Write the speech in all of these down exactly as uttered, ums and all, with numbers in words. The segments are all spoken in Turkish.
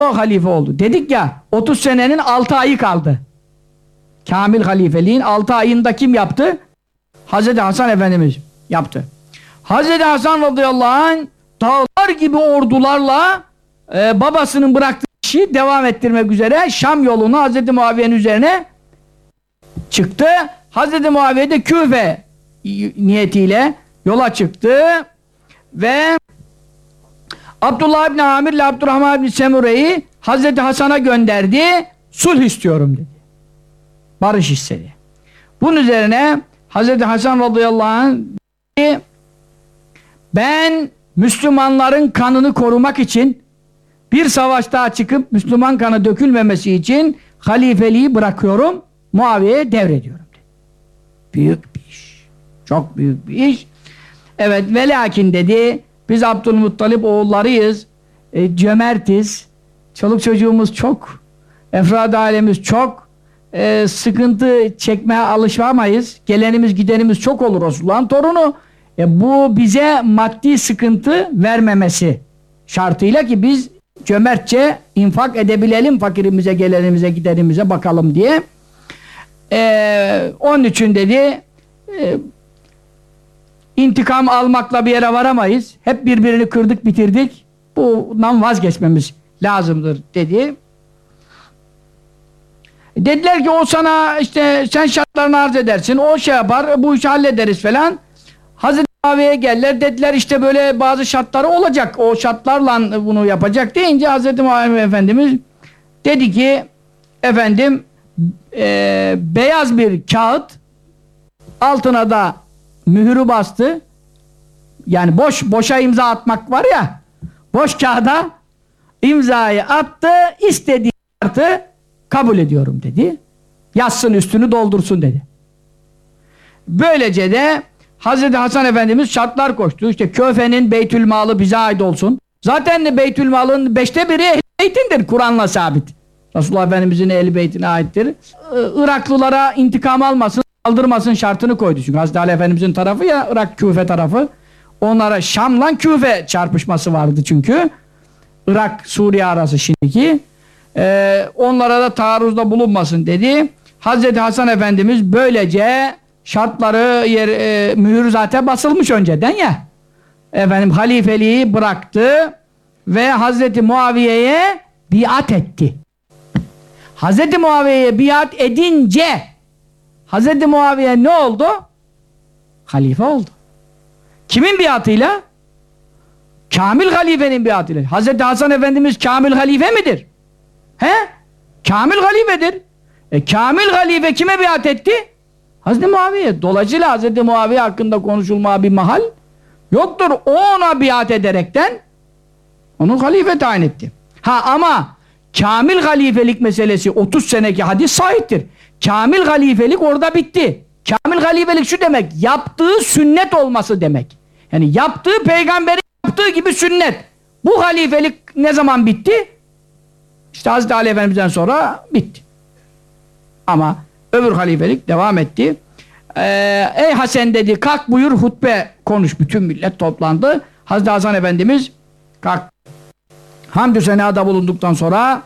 o halife oldu. Dedik ya otuz senenin altı ayı kaldı. Kamil halifeliğin altı ayında kim yaptı? Hazreti Hasan Efendimiz yaptı. Hazreti Hasan radıyallahu anh dağlar gibi ordularla e, babasının bıraktığı işi devam ettirmek üzere Şam yolunu Hazreti Muaviye'nin üzerine çıktı. Hazreti Muaviye de Küfe niyetiyle yola çıktı ve Abdullah ibn Amir ile Abdurrahman ibn Semure'yi Hazreti Hasan'a gönderdi. Sulh istiyorum dedi. Barış istedi. Bunun üzerine Hazreti Hasan radıyallahu anh dedi, ben Müslümanların kanını korumak için bir savaş daha çıkıp Müslüman kanı dökülmemesi için halifeliği bırakıyorum, Muaviye'ye devrediyorum dedi. Büyük bir iş. Çok büyük bir iş. Evet ve lakin dedi, biz Abdülmuttalip oğullarıyız, e, cömertiz, çoluk çocuğumuz çok, efrad ailemiz çok, e, sıkıntı çekmeye alışamayız, gelenimiz gidenimiz çok olur Resulullah'ın torunu, e, bu bize maddi sıkıntı vermemesi şartıyla ki biz cömertçe infak edebilelim, fakirimize, gelenimize, gidenimize bakalım diye. E, onun için dedi, e, İntikam almakla bir yere varamayız. Hep birbirini kırdık bitirdik. Bundan vazgeçmemiz lazımdır dedi. Dediler ki o sana işte sen şartlarını arz edersin. O şey yapar. Bu işi hallederiz falan. Hazreti Muaviye'ye geldiler. Dediler işte böyle bazı şartları olacak. O şartlarla bunu yapacak deyince Hazreti Muaviye Efendimiz dedi ki efendim e, beyaz bir kağıt altına da mühürü bastı. Yani boş boşa imza atmak var ya, boş kağıda imzayı attı, istediği şartı kabul ediyorum dedi. Yazsın üstünü doldursun dedi. Böylece de Hazreti Hasan Efendimiz şartlar koştu. İşte Küfe'nin Beytülmalı bize ait olsun. Zaten de Beytülmal'ın beşte biri Ehl-i Beyt'indir, Kur'an'la sabit. Resulullah Efendimiz'in Ehl-i Beyt'ine aittir. Iraklılara intikam almasın, aldırmasın şartını koydu. Çünkü Hazreti Ali Efendimiz'in tarafı ya Irak Küfe tarafı. Onlara Şam'la Küfe çarpışması vardı çünkü. Irak Suriye arası şimdiki. Ee, onlara da taarruzda bulunmasın dedi. Hazreti Hasan Efendimiz böylece şartları yer, e, mühür zaten basılmış önceden ya. Efendim halifeliği bıraktı ve Hazreti Muaviye'ye biat etti. Hazreti Muaviye'ye biat edince Hazreti Muaviye ne oldu? Halife oldu. Kimin biatıyla? Kamil halifenin biatıyla. Hazreti Hasan Efendimiz kamil halife midir? He? Kamil halifedir. E, kamil halife kime biat etti? Hazreti Muaviye. Dolayısıyla Hazreti Muaviye hakkında konuşulmaya bir mahal yoktur. O ona biat ederekten onun halife tayin etti. Ha ama kamil halifelik meselesi otuz seneki hadis sahiptir. Kamil halifelik orada bitti. Kamil halifelik şu demek, yaptığı sünnet olması demek. Yani yaptığı peygamberin yaptığı gibi sünnet. Bu halifelik ne zaman bitti? İşte Hazreti Ali Efendimiz'den sonra bitti. Ama öbür halifelik devam etti. Ee, ey Hasan dedi, kalk buyur hutbe konuş. Bütün millet toplandı. Hazreti Hasan Efendimiz kalk. Hamdü senada bulunduktan sonra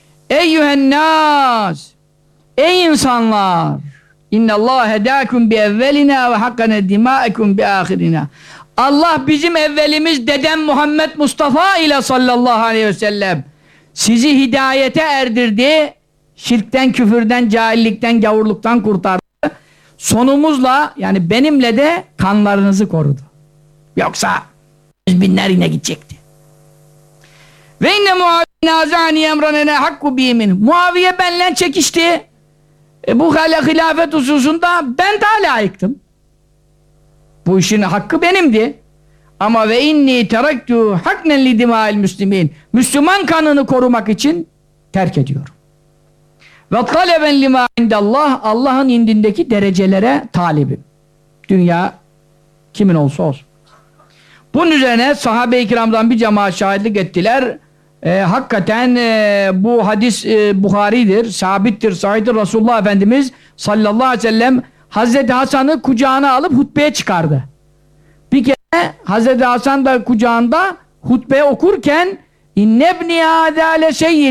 eyyühennâs, ey insanlar, innallâhe hedâkum bi evvelinâ ve hakkane dimâekum bi âhirina. Allah bizim evvelimiz dedem Muhammed Mustafa ile sallallahu aleyhi ve sellem sizi hidayete erdirdi, şirkten, küfürden, cahillikten, gavurluktan kurtardı. Sonumuzla, yani benimle de kanlarınızı korudu. Yoksa yüz binler yine gidecekti. Ve inne Muaviye nazani emranene hakku bimin. Muaviye benle çekişti. E bu hilafet hususunda ben daha layıktım. Bu işin hakkı benimdi. Ama ve inni teraktu haknen li dima'il müslimin. Müslüman kanını korumak için terk ediyorum. Ve taleben lima indallah, Allah'ın indindeki derecelere talibim. Dünya kimin olsa olsun. Bunun üzerine sahabe-i kiramdan bir cemaat şahitlik ettiler. Ee, hakikaten e, bu hadis e, Buhari'dir, sabittir, sahihtir. Resulullah Efendimiz sallallahu aleyhi ve sellem Hazreti Hasan'ı kucağına alıp hutbeye çıkardı. Bir kere Hazreti Hasan da kucağında hutbe okurken İnnebni âdâle seyyid